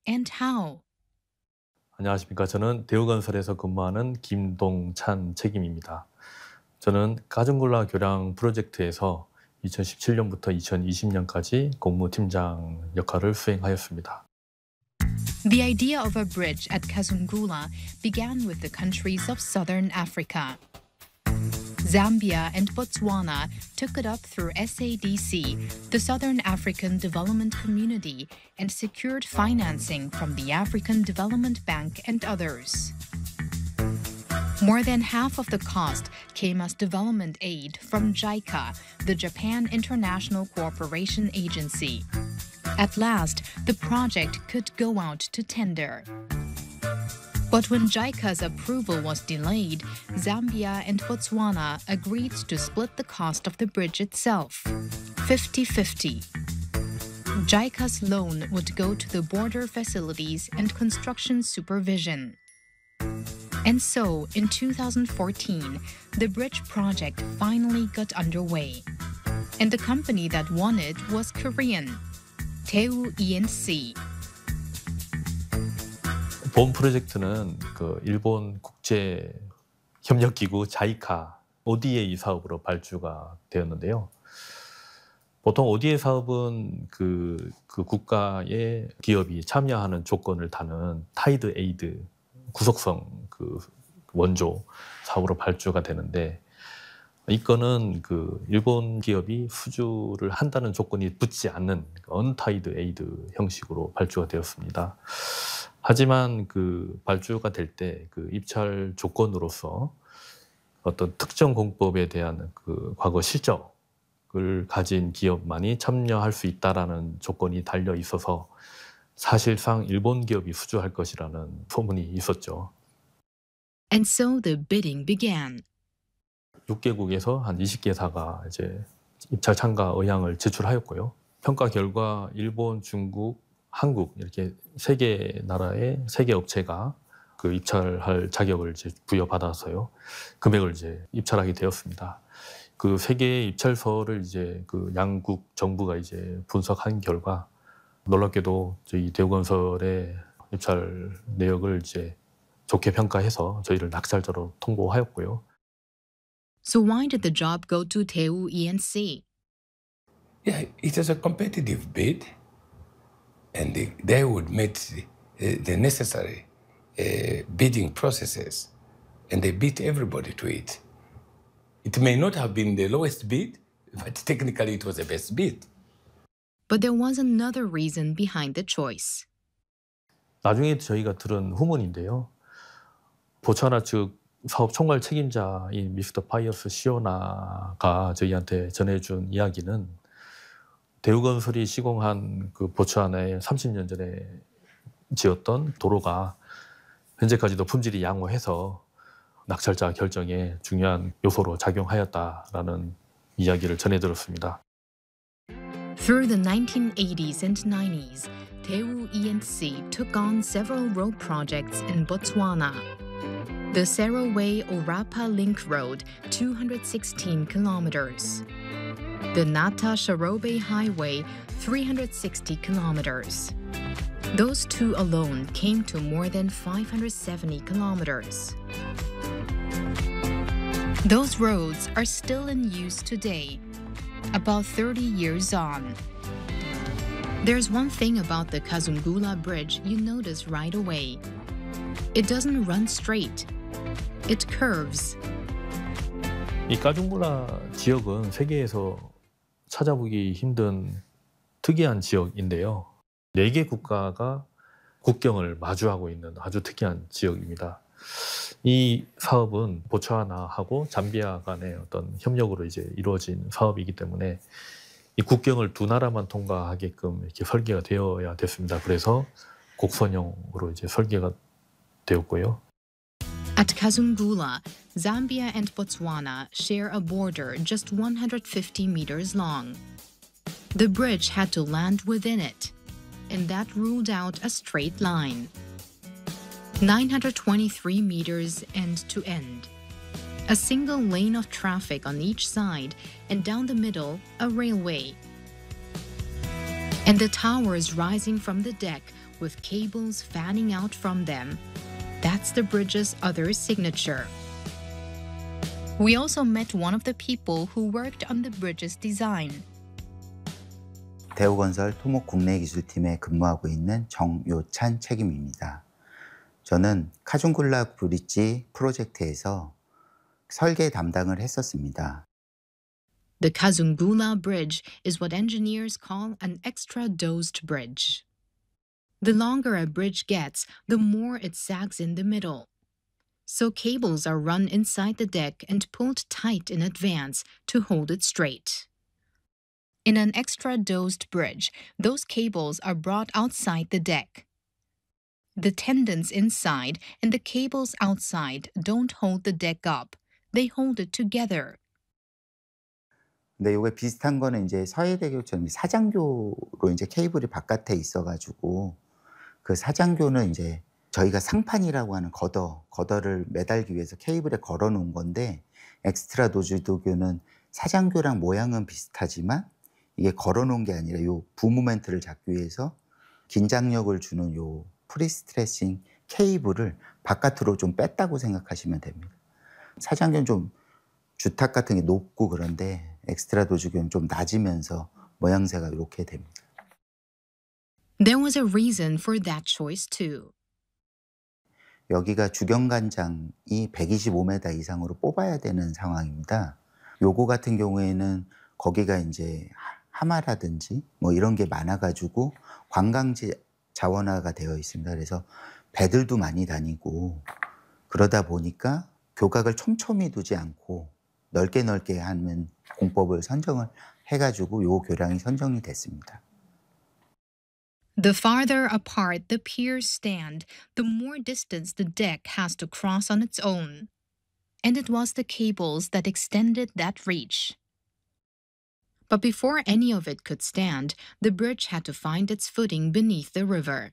and how? 안녕하십니까. 저는 대우건설에서 근무하는 김동찬 책임입니다. 저는 가중굴라 교량 프로젝트에서 2017년부터 2020년까지 공무팀장 역할을 수행하였습니다. The idea of a bridge at Kazungula began with the countries of southern Africa. Zambia and Botswana took it up through SADC, the Southern African Development Community, and secured financing from the African Development Bank and others. More than half of the cost came as development aid from JICA, the Japan International Cooperation Agency. At last, the project could go out to tender. But when JICA's approval was delayed, Zambia and Botswana agreed to split the cost of the bridge itself, 50-50. JICA's loan would go to the border facilities and construction supervision. And so, in 2014, the bridge project finally got underway. And the company that won it was Korean, Daewoo E&C. 본 프로젝트는 일본 국제 협력기구 자이카 ODA 사업으로 발주가 되었는데요. 보통 ODA 사업은 그 국가의 기업이 참여하는 조건을 다는 타이드 에이드 구속성 원조 사업으로 발주가 되는데, 이건은 일본 기업이 수주를 한다는 조건이 붙지 않는 언타이드 에이드 형식으로 발주가 되었습니다. 하지만 발주가 될 때 입찰 조건으로서 어떤 특정 공법에 대한 과거 실적을 가진 기업만이 참여할 수 있다라는 조건이 달려 있어서 사실상 일본 기업이 수주할 것이라는 소문이 있었죠. And so the bidding began. 6개국에서 한 20개사가 이제 입찰 참가 의향을 제출하였고요. 평가 결과 일본, 중국, 한국 이렇게 3개 나라의 3개 업체가 입찰할 자격을 이제 부여받아서요. 금액을 이제 입찰하게 되었습니다. 3개의 입찰서를 이제 양국 정부가 이제 분석한 결과 놀랍게도 저희 대우건설의 입찰 내역을 이제 좋게 평가해서 저희를 낙찰자로 통보하였고요. So why did the job go to Daewoo E&C? Yeah, it was a competitive bid, and they would meet the necessary bidding processes, and they beat everybody to it. It may not have been the lowest bid, but technically it was the best bid. But there was another reason behind the choice. 나중에 저희가 들은 후문인데요. 보츠와나 측 사업 총괄 책임자인 미스터 파이어스 시오나가 저희한테 전해준 이야기는 대우건설이 시공한 보츠와나에 30년 전에 지었던 도로가 현재까지도 품질이 양호해서 낙찰자 결정에 중요한 요소로 작용하였다라는 이야기를 전해 들었습니다. Through the 1980s and 90s, Daewoo E&C took on several road projects in Botswana. The Serowe-Orapa Link Road, 216 kilometers. The Nata-Sharobe Highway, 360 kilometers. Those two alone came to more than 570 kilometers. Those roads are still in use today, about 30 years on. There's one thing about the Kazungula Bridge you notice right away. It doesn't run straight. It curves. 이 가중굴라 지역은 세계에서 찾아보기 힘든 특이한 지역인데요. 4개 국가가 국경을 마주하고 있는 아주 특이한 지역입니다. 이 사업은 보츠와나하고 잠비아 간의 어떤 협력으로 이제 이루어진 사업이기 때문에 이 국경을 두 나라만 통과하게끔 이렇게 설계가 되어야 됐습니다. 그래서 곡선형으로 이제 설계가 되었고요. At Kazungula, Zambia and Botswana share a border just 150 meters long. The bridge had to land within it, and that ruled out a straight line. 923 meters end to end. A single lane of traffic on each side, and down the middle, a railway. And the towers rising from the deck with cables fanning out from them. That's the bridge's other signature. We also met one of the people who worked on the bridge's design. 대우건설 토목 국내기술팀에 근무하고 있는 정요찬 책임입니다. 저는 카준굴라 브릿지 프로젝트에서 설계 담당을 했었습니다. The Kazungula Bridge is what engineers call an extra-dosed bridge. The longer a bridge gets, the more it sags in the middle. So cables are run inside the deck and pulled tight in advance to hold it straight. In an extra-dosed bridge, those cables are brought outside the deck. The tendons inside and the cables outside don't hold the deck up. They hold it together. 근데 이게 비슷한 거는 이제 서해대교처럼 사장교로 이제 케이블이 바깥에 있어가지고 그 사장교는 이제 저희가 상판이라고 하는 거더를 매달기 위해서 케이블에 걸어 놓은 건데 엑스트라 도즈도교는 사장교랑 모양은 비슷하지만 이게 걸어 놓은 게 아니라 요 부모멘트를 잡기 위해서 긴장력을 주는 요 프리스트레싱 케이블을 바깥으로 좀 뺐다고 생각하시면 됩니다. 사장교는 좀 주탑 같은 게 높고 그런데 엑스트라 도즈교는 좀 낮으면서 모양새가 이렇게 됩니다. There was a reason for that choice too. 여기가 주경관장이 125m 이상으로 뽑아야 되는 상황입니다. 요거 같은 경우에는 거기가 이제 하마라든지 뭐 이런 게 많아가지고 관광지 자원화가 되어 있습니다. 그래서 배들도 많이 다니고 그러다 보니까 교각을 촘촘히 두지 않고 넓게 하는 공법을 선정을 해가지고 요 교량이 선정이 됐습니다. The farther apart the piers stand, the more distance the deck has to cross on its own. And it was the cables that extended that reach. But before any of it could stand, the bridge had to find its footing beneath the river.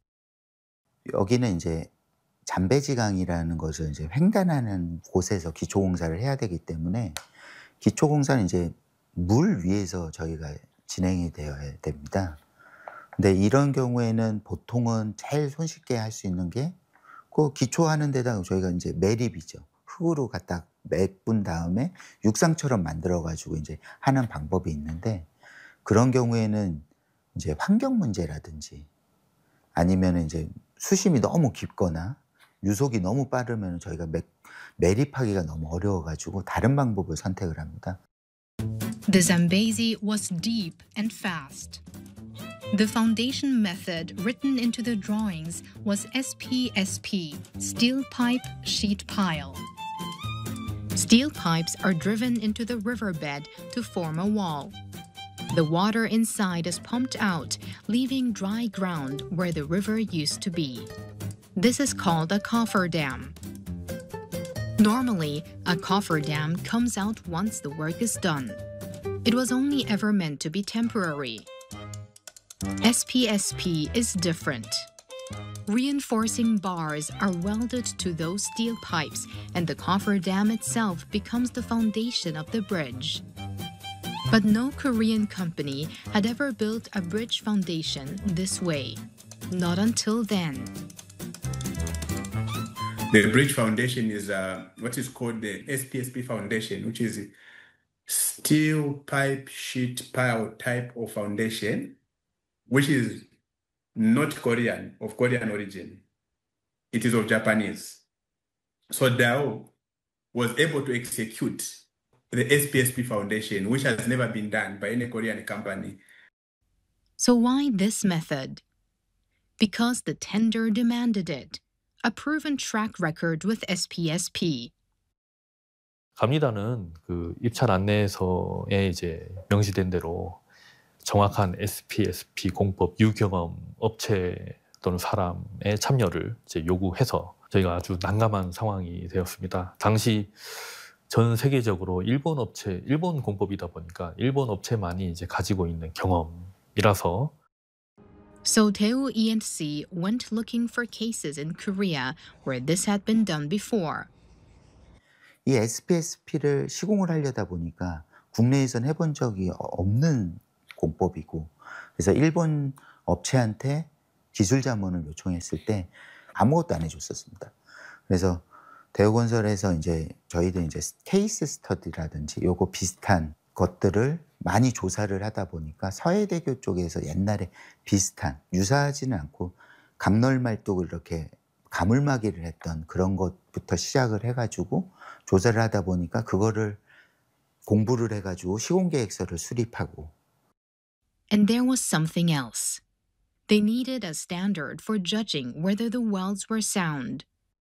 여기는 이제 잠배지강이라는 것을 이제 횡단하는 곳에서 기초공사를 해야 되기 때문에 기초공사는 이제 물 위에서 저희가 진행이 되어야 됩니다. 근데 이런 경우에는 보통은 제일 손쉽게 할 수 있는 게 그 기초하는 데다가 저희가 이제 매립이죠. 흙으로 갖다 메꾼 다음에 육상처럼 만들어 가지고 이제 하는 방법이 있는데 그런 경우에는 이제 환경 문제라든지 아니면 이제 수심이 너무 깊거나 유속이 너무 빠르면 저희가 매립하기가 너무 어려워 가지고 다른 방법을 선택을 합니다. The Zambezi was deep and fast. The foundation method written into the drawings was SPSP, steel pipe sheet pile. Steel pipes are driven into the riverbed to form a wall. The water inside is pumped out, leaving dry ground where the river used to be. This is called a cofferdam. Normally, a cofferdam comes out once the work is done. It was only ever meant to be temporary. SPSP is different. Reinforcing bars are welded to those steel pipes, and the cofferdam itself becomes the foundation of the bridge. But no Korean company had ever built a bridge foundation this way. Not until then. The bridge foundation is what is called the SPSP foundation, which is steel pipe sheet pile type of foundation, which is not Korean, of Korean origin. It is of Japanese. So Dao was able to execute the SPSP foundation, which has never been done by any Korean company. So why this method? Because the tender demanded it. A proven track record with SPSP. 갑니다는 그 입찰 안내서에 이제 명시된 대로 정확한 SPSP 공법 유경험 업체 또는 사람의 참여를 이제 요구해서 저희가 아주 난감한 상황이 되었습니다. 당시 전 세계적으로 일본 공법이다 보니까 일본 업체만이 이제 가지고 있는 경험이라서. So Daewoo E&C went looking for cases in Korea where this had been done before. 이 SPSP를 시공을 하려다 보니까 국내에선 해본 적이 없는 공법이고 그래서 일본 업체한테 기술 자문을 요청했을 때 아무것도 안 해줬었습니다. 그래서 대우건설에서 이제 저희도 이제 케이스 스터디라든지 요거 비슷한 것들을 많이 조사를 하다 보니까 서해대교 쪽에서 옛날에 비슷한 유사하지는 않고 감널말뚝을 이렇게 가물막이를 했던 그런 것부터 시작을 해가지고 조사를 하다 보니까 그거를 공부를 해가지고 시공계획서를 수립하고. And there was something else. They needed a standard for judging whether the welds were sound.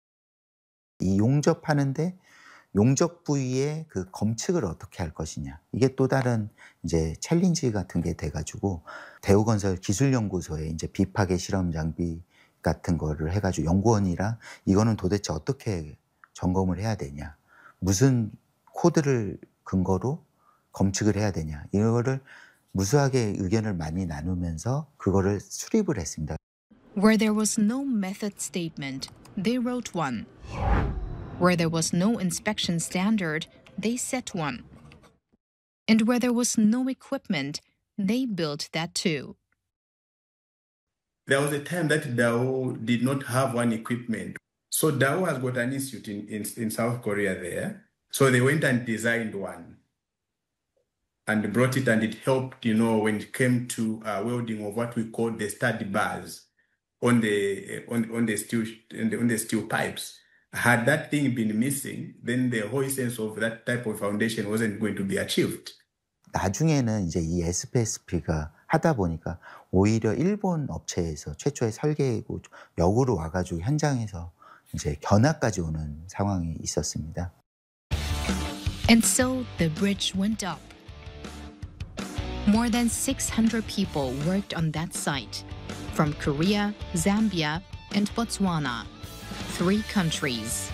이 용접하는데 용접 부위의 그 검측을 어떻게 할 것이냐. 이게 또 다른 이제 챌린지 같은 게 돼가지고 대우건설 기술연구소에 이제 비파괴 실험 장비 같은 거를 해가지고 연구원이랑 이거는 도대체 어떻게 점검을 해야 되냐. 무슨 코드를 근거로 검측을 해야 되냐. 이거를 무수하게 의견을 많이 나누면서 그거를 수립을 했습니다. Where there was no method statement, they wrote one. Where there was no inspection standard, they set one. And where there was no equipment, they built that too. There was a time that Dow did not have one equipment. So Dow has got an institute in South Korea there. So they went and designed one and brought it, and it helped, when it came to welding of what we call the stud bars on the steel pipes. Had that thing been missing, then the whole essence of that type of foundation wasn't going to be achieved. 나중에는 이제 이 SPSP가 하다 보니까 오히려 일본 업체에서 최초의 설계고 역으로 와가지고 현장에서 이제 견학까지 오는 상황이 있었습니다. And so the bridge went up. More than 600 people worked on that site, from Korea, Zambia, and Botswana, 3 countries.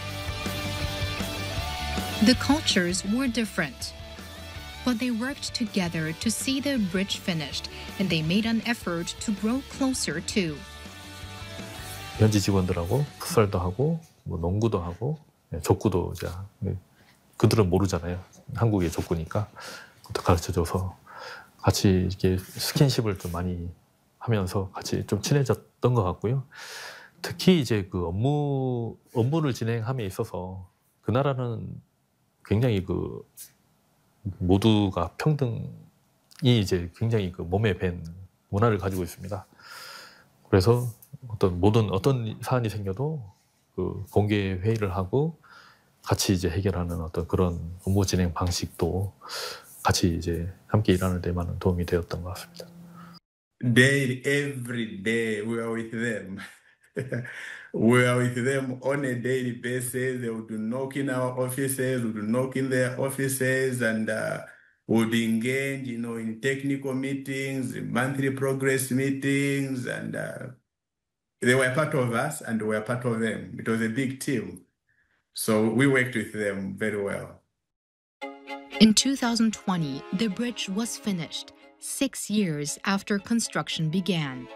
The cultures were different, but they worked together to see the bridge finished, and they made an effort to grow closer too. 현지 직원들하고 풋살도 하고 뭐 농구도 하고 족구도 이제 그들은 모르잖아요. 한국의 족구니까 가르쳐줘서 같이 이렇게 스킨십을 좀 많이 하면서 같이 좀 친해졌던 것 같고요. 특히 이제 그 업무를 진행함에 있어서 그 나라는 굉장히 그 모두가 평등이 이제 굉장히 그 몸에 밴 문화를 가지고 있습니다. 그래서 어떤 사안이 생겨도 그 공개 회의를 하고 같이 이제 해결하는 어떤 그런 업무 진행 방식도 같이 이제 함께 일하는 데 많은 도움이 되었던 것 같습니다. Daily, every day, we are with them. We are with them on a daily basis. They would knock in our offices, we would knock in their offices, and would engage, in technical meetings, monthly progress meetings, and they were part of us and we were part of them. It was a big team. So we worked with them very well. In 2020, the bridge was finished, 6 years after construction began.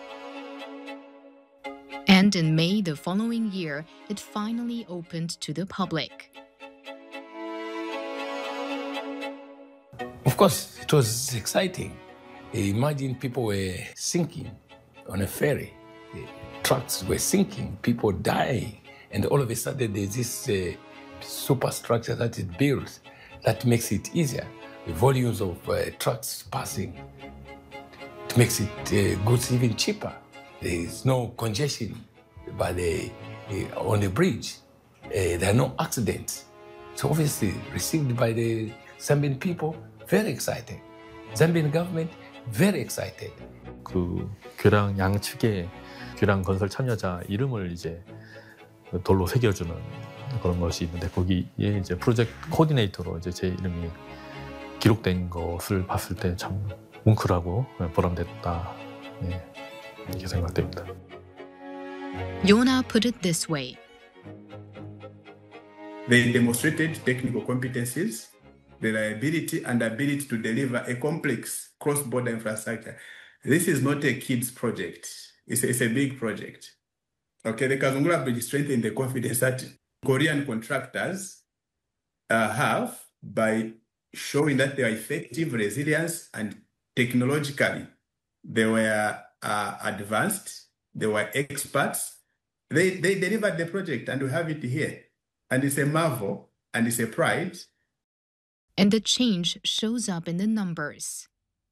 And in May the following year, it finally opened to the public. Of course, it was exciting. Imagine people were sinking on a ferry. The trucks were sinking, people dying. And all of a sudden, there's this superstructure that is built that makes it easier. The volumes of trucks passing, it makes it goods even cheaper. There is no congestion on the bridge. There are no accidents. So obviously, received by the Zambian people, very excited. Zambian government, very excited. 그 교량 양측의 교량 건설 참여자 이름을 이제 돌로 새겨주는 그런 것이 있는데 거기에 이제 프로젝트 코디네이터로 이제 제 이름이 기록된 것을 봤을 때 참 뭉클하고 보람됐다 이렇게 생각됩니다. Yona put it this way. They demonstrated technical competencies, the reliability and ability to deliver a complex cross-border infrastructure. This is not a kid's project. It's a big project. Okay, the Kazungula Bridge strengthened the confidence that Korean contractors have by showing that they are effective, resilient, and technologically they were advanced. They were experts. They delivered the project, and we have it here. And it's a marvel, and it's a pride. And the change shows up in the numbers.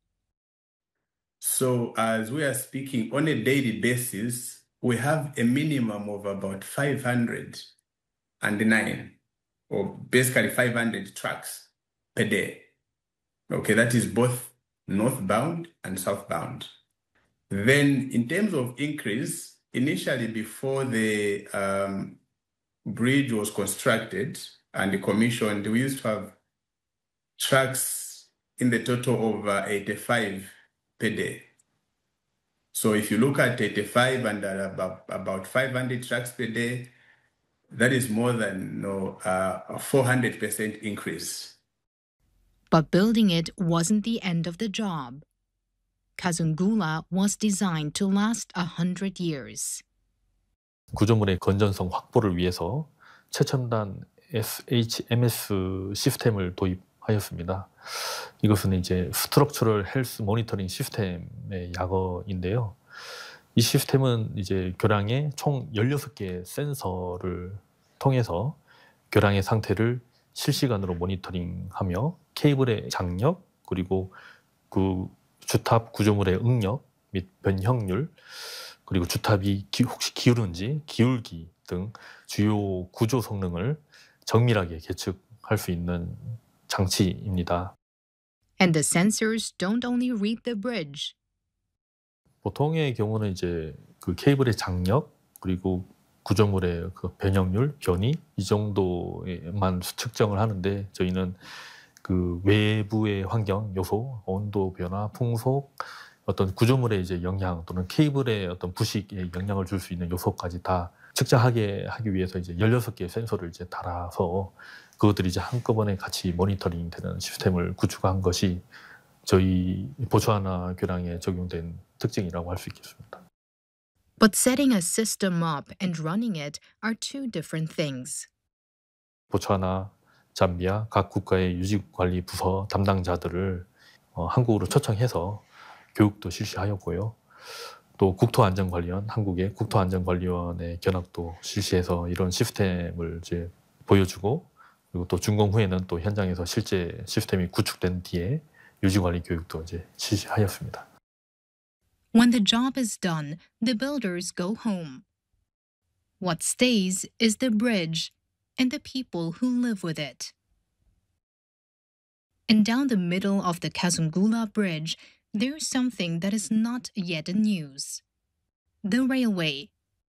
So as we are speaking on a daily basis, we have a minimum of about 509, or basically 500 trucks per day. Okay, that is both northbound and southbound. Then in terms of increase, initially before the bridge was constructed and commissioned, we used to have trucks in the total of 85 per day. So if you look at 85 and about 500 trucks per day, that is more than a 400% increase. But building it wasn't the end of the job. Kazungula was designed to last 100 years. 구조물의 건전성 확보를 위해서 최첨단 SHMS 시스템을 도입하였습니다. 이것은 이제 스트럭처럴 헬스 모니터링 시스템의 약어인데요. 이 시스템은 이제 교량의 총 16개의 센서를 통해서 교량의 상태를 실시간으로 모니터링하며 케이블의 장력, 그리고 그 주탑 구조물의 응력 및 변형률, 그리고 주탑이 혹시 기울은지, 기울기 등 주요 구조 성능을 정밀하게 계측할 수 있는 장치입니다. And the sensors don't only read the bridge. 보통의 경우는 이제 그 케이블의 장력, 그리고 구조물의 그 변형률, 변이 이 정도에만 측정을 하는데, 저희는 그 외부의 환경 요소, 온도 변화, 풍속, 어떤 구조물의 이제 영향 또는 케이블의 어떤 부식에 영향을 줄 수 있는 요소까지 다 측정하게 하기 위해서 이제 16개의 센서를 이제 달아서 그것들이 이제 한꺼번에 같이 모니터링 되는 시스템을 구축한 것이 저희 보츠와나 교량에 적용된 특징이라고 할 수 있겠습니다. But setting a system up and running it are two different things. 보츠와나, 잠비아 각 국가의 유지관리 부서 담당자들을 한국으로 초청해서 교육도 실시하였고요. 또 국토안전관리원, 한국의 국토안전관리원의 견학도 실시해서 이런 시스템을 이제 보여주고, 그리고 또 준공 후에는 또 현장에서 실제 시스템이 구축된 뒤에 유지관리 교육도 이제 실시하였습니다. When the job is done, the builders go home. What stays is the bridge and the people who live with it. And down the middle of the Kazungula Bridge, there's something that is not yet in news. The railway.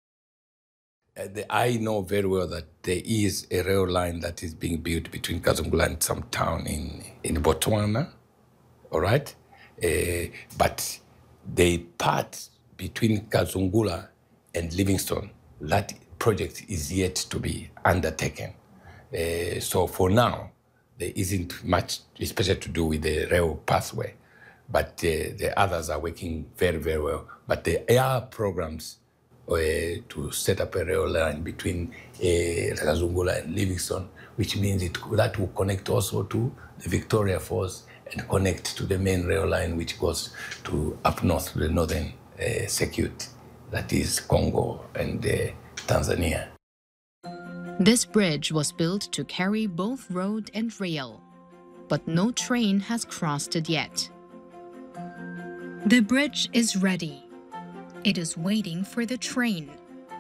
I know very well that there is a rail line that is being built between Kazungula and some town in Botswana, all right? But the part between Kazungula and Livingstone, that project is yet to be undertaken. So for now, there isn't much special to do with the rail pathway, but the others are working very, very well. But there are programs to set up a rail line between Kazungula and Livingstone, which means that will connect also to the Victoria Falls and connect to the main rail line which goes to up north to the northern circuit, that is Congo and Tanzania. This bridge was built to carry both road and rail, but no train has crossed it yet. The bridge is ready. It is waiting for the train.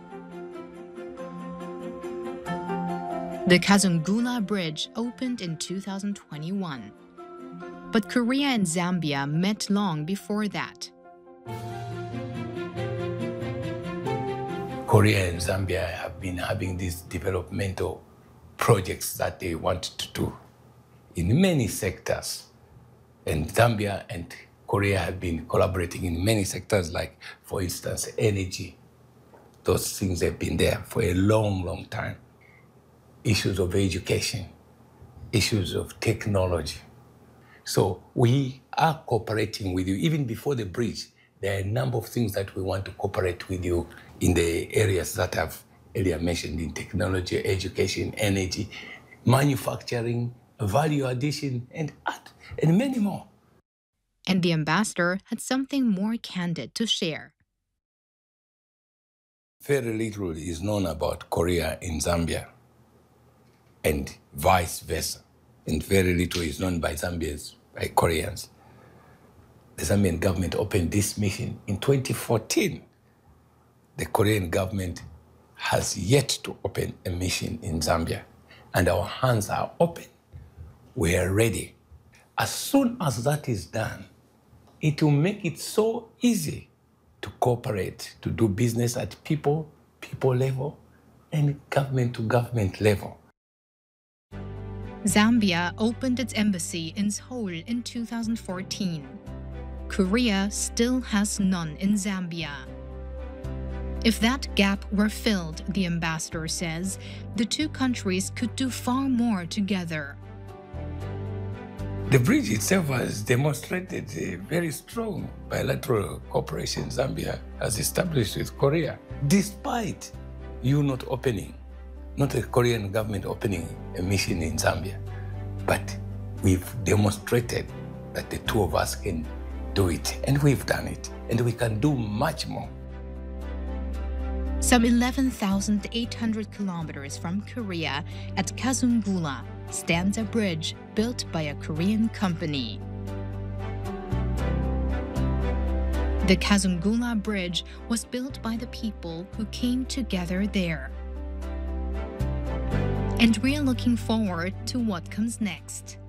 The Kazungula Bridge opened in 2021. But Korea and Zambia met long before that. Korea and Zambia have been having these developmental projects that they want to do in many sectors. And Zambia and Korea have been collaborating in many sectors, like, for instance, energy. Those things have been there for a long, long time. Issues of education, issues of technology. So we are cooperating with you. Even before the bridge, there are a number of things that we want to cooperate with you in the areas that I've earlier mentioned, in technology, education, energy, manufacturing, value addition, and art, and many more. And the ambassador had something more candid to share. Very little is known about Korea in Zambia and vice versa. And very little is known by Zambians, by Koreans. The Zambian government opened this mission in 2014. The Korean government has yet to open a mission in Zambia, and our hands are open. We are ready. As soon as that is done, it will make it so easy to cooperate, to do business at people level, and government to government level. Zambia opened its embassy in Seoul in 2014. Korea still has none in Zambia. If that gap were filled, the ambassador says, the two countries could do far more together. The bridge itself has demonstrated a very strong bilateral cooperation Zambia has established with Korea, despite you not the Korean government opening a mission in Zambia. But we've demonstrated that the two of us can do it, and we've done it, and we can do much more. Some 11,800 kilometers from Korea, at Kazungula, stands a bridge built by a Korean company. The Kazungula Bridge was built by the people who came together there. And we're looking forward to what comes next.